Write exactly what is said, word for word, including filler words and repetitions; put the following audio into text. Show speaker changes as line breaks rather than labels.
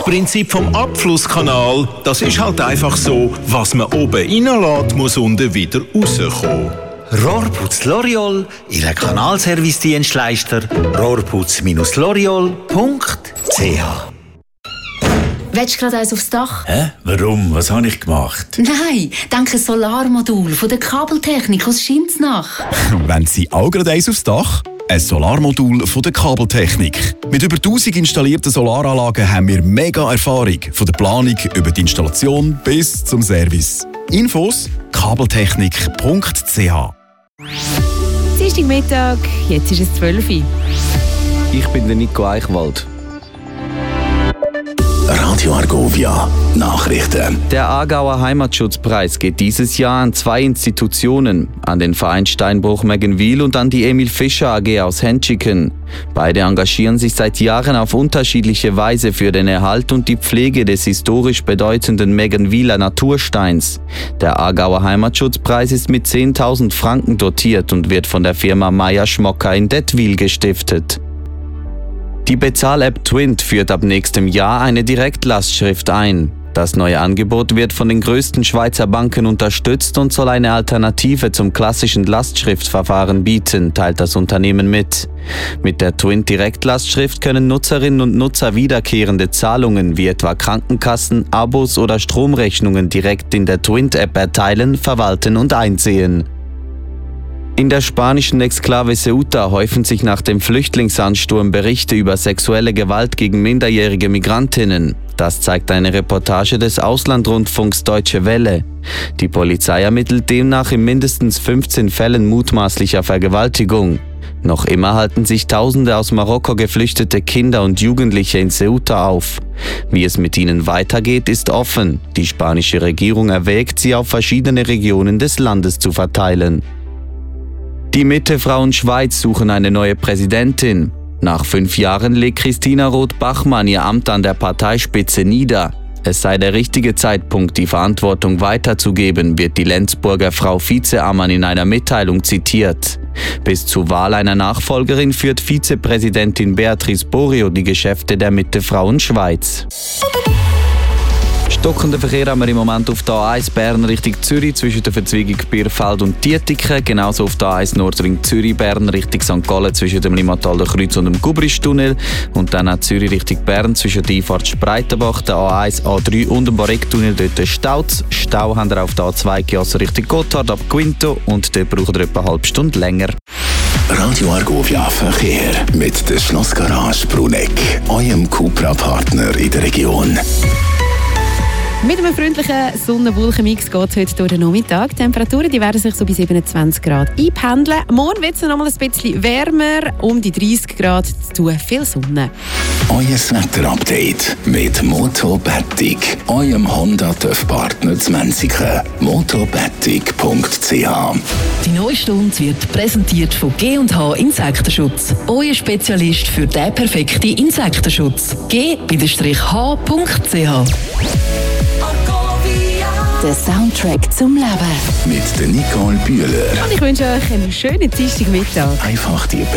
Prinzip vom Abflusskanal, das ist halt einfach so, was man oben reinlässt, muss unten wieder rauskommen.
Rohrputz L'Oreal, Ihr Kanalservice-Dienstleister, rohrputz L'Oreal punkt c h.
Willst du gerade eins aufs Dach?
Hä? Warum? Was habe ich gemacht?
Nein, dank ein Solarmodul von der Kabeltechnik aus Schinznach.
Wenn Sie auch gerade eins aufs Dach? Ein Solarmodul von der Kabeltechnik. Mit über tausend installierten Solaranlagen haben wir mega Erfahrung. Von der Planung über die Installation bis zum Service. Infos kabeltechnik punkt c h.
Dienstagmittag, jetzt ist es zwölf Uhr.
Ich bin der Nico Eichwald.
Radio Argovia Nachrichten.
Der Aargauer Heimatschutzpreis geht dieses Jahr an zwei Institutionen, an den Verein Steinbruch Meggenwil und an die Emil Fischer A G aus Hentschiken. Beide engagieren sich seit Jahren auf unterschiedliche Weise für den Erhalt und die Pflege des historisch bedeutenden Meggenwiler Natursteins. Der Aargauer Heimatschutzpreis ist mit zehntausend Franken dotiert und wird von der Firma Meyer Schmocker in Dettwil gestiftet. Die Bezahl-App Twint führt ab nächstem Jahr eine Direktlastschrift ein. Das neue Angebot wird von den größten Schweizer Banken unterstützt und soll eine Alternative zum klassischen Lastschriftverfahren bieten, teilt das Unternehmen mit. Mit der Twint Direktlastschrift können Nutzerinnen und Nutzer wiederkehrende Zahlungen wie etwa Krankenkassen, Abos oder Stromrechnungen direkt in der Twint-App erteilen, verwalten und einsehen. In der spanischen Exklave Ceuta häufen sich nach dem Flüchtlingsansturm Berichte über sexuelle Gewalt gegen minderjährige Migrantinnen. Das zeigt eine Reportage des Auslandrundfunks Deutsche Welle. Die Polizei ermittelt demnach in mindestens fünfzehn Fällen mutmaßlicher Vergewaltigung. Noch immer halten sich Tausende aus Marokko geflüchtete Kinder und Jugendliche in Ceuta auf. Wie es mit ihnen weitergeht, ist offen. Die spanische Regierung erwägt, sie auf verschiedene Regionen des Landes zu verteilen. Die Mitte-Frauen Schweiz suchen eine neue Präsidentin. Nach fünf Jahren legt Christina Roth-Bachmann ihr Amt an der Parteispitze nieder. Es sei der richtige Zeitpunkt, die Verantwortung weiterzugeben, wird die Lenzburger Frau Vizeammann in einer Mitteilung zitiert. Bis zur Wahl einer Nachfolgerin führt Vizepräsidentin Beatrice Borio die Geschäfte der Mitte-Frauen Schweiz. Stockenden Verkehr haben wir im Moment auf der A eins Bern Richtung Zürich zwischen der Verzweigung Bierfeld und Dietiken. Genauso auf der A eins Nordring Zürich Bern Richtung Sankt Gallen zwischen dem Limmataler Kreuz und dem Gubristunnel. Und dann auch Zürich Richtung Bern zwischen der Einfahrt Spreitenbach, der A eins, A drei und dem Barektunnel. Dort staut. Stau haben wir auf der A zwei Chiasso Richtung Gotthard ab Quinto und dort braucht ihr etwa eine halbe Stunde länger.
Radio Argovia Verkehr mit der Schlossgarage Bruneck, eurem Cupra-Partner in der Region.
Mit einem freundlichen Sonne-Wolken-Mix geht es heute durch den Nachmittag. Die Temperaturen die werden sich so bei siebenundzwanzig Grad einpendeln. Morgen wird es noch mal ein bisschen wärmer, um die dreißig Grad zu tun. Viel Sonne.
Euer Wetter-Update mit Motobetig, eurem Honda-TÜV-Partner zu Menziken. motobetig punkt c h.
Die neue Stunde wird präsentiert von G und H Insektenschutz. Euer Spezialist für den perfekten Insektenschutz. G H punkt c h.
Der Soundtrack zum Leben.
Mit der Nicole Bühler.
Und ich wünsche euch einen schönen Dienstagmittag.
Einfach die